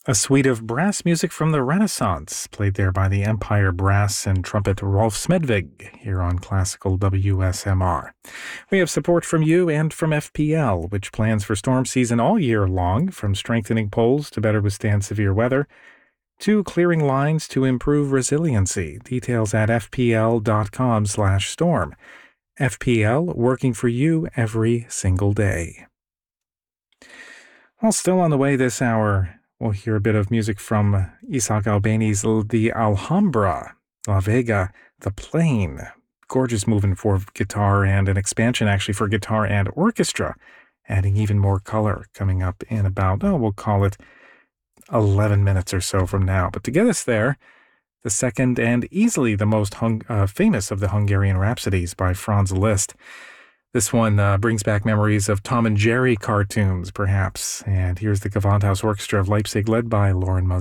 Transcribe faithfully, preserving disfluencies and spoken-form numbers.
A suite of brass music from the Renaissance, played there by the Empire Brass and Trumpet Rolf Smedvig, here on Classical W S M R. We have support from you and from F P L, which plans for storm season all year long, from strengthening poles to better withstand severe weather, to clearing lines to improve resiliency. Details at fpl.com slash storm. F P L, working for you every single day. Well, still on the way this hour, we'll hear a bit of music from Isaac Albeni's The Alhambra, La Vega, The Plain. Gorgeous movement for guitar and an expansion actually for guitar and orchestra, adding even more color coming up in about, oh, we'll call it eleven minutes or so from now. But to get us there, the second and easily the most hung, uh, famous of the Hungarian Rhapsodies by Franz Liszt. This one uh, brings back memories of Tom and Jerry cartoons, perhaps. And here's the Gewandhaus Orchestra of Leipzig, led by Lauren Muzz.